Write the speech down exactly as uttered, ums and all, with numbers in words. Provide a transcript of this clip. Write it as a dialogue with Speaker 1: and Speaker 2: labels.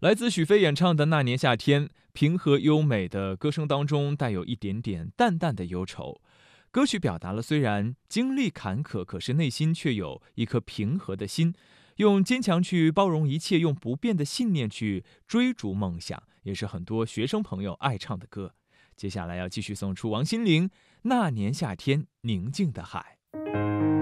Speaker 1: 来自许飞演唱的《那年夏天》，平和优美的歌声当中带有一点点淡淡的忧愁。歌曲表达了虽然经历坎坷，可是内心却有一颗平和的心，用坚强去包容一切，用不变的信念去追逐梦想，也是很多学生朋友爱唱的歌。接下来要继续送出王心凌《那年夏天，宁静的海》。